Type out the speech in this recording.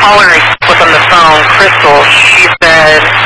caller was on the phone, Crystal. She said